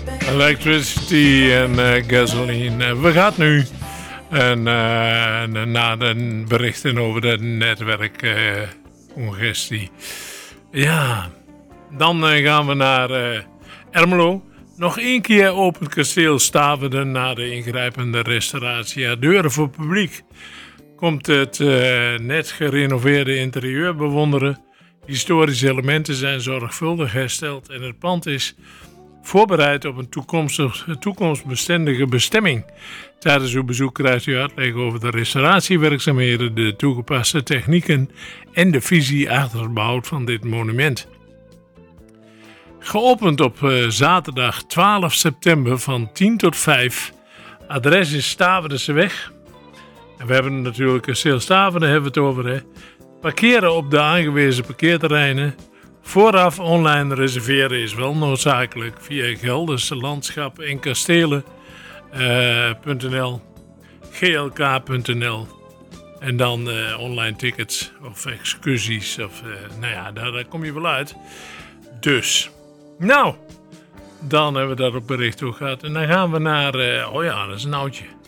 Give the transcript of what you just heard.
Electricity en gasoline. We gaan nu. En na de berichten over de netwerkcongestie. Ja, dan gaan we naar Ermelo. Nog één keer opent kasteel Staverden na de ingrijpende restauratie. Ja, deuren voor publiek. Komt het net gerenoveerde interieur bewonderen. Historische elementen zijn zorgvuldig hersteld en het pand is voorbereid op een toekomstbestendige bestemming. Tijdens uw bezoek krijgt u uitleg over de restauratiewerkzaamheden, de toegepaste technieken en de visie achter het behoud van dit monument. Geopend op zaterdag 12 september van 10 tot 5. Adres is Staverdenseweg. En we hebben natuurlijk kasteel Staverden hebben we het over. Hè. Parkeren op de aangewezen parkeerterreinen. Vooraf online reserveren is wel noodzakelijk via Gelderse Landschap en Kastelen.nl, glk.nl en dan online tickets of excursies. Of, daar kom je wel uit. Dus, nou, dan hebben we dat op bericht ook gehad. En dan gaan we naar, dat is een oudje.